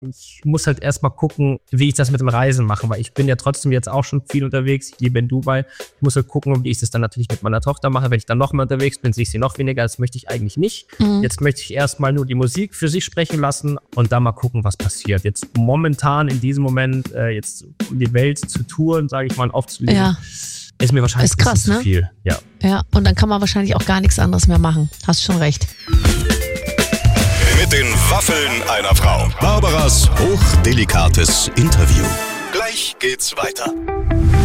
Ich muss halt erstmal gucken, wie ich das mit dem Reisen mache, weil ich bin ja trotzdem jetzt auch schon viel unterwegs. Ich lebe in Dubai. Ich muss halt gucken, wie ich das dann natürlich mit meiner Tochter mache. Wenn ich dann noch mal unterwegs bin, sehe ich sie noch weniger. Das möchte ich eigentlich nicht. Jetzt möchte ich erstmal nur die Musik für sich sprechen lassen und dann mal gucken, was passiert. Jetzt momentan, in diesem Moment, jetzt um die Welt zu touren, sage ich mal, aufzulegen, ist mir wahrscheinlich ist krass, ein bisschen zu viel. Ja, und dann kann man wahrscheinlich auch gar nichts anderes mehr machen. Hast schon recht. Mit den Waffeln einer Frau. Barbaras hochdelikates Interview. Gleich geht's weiter.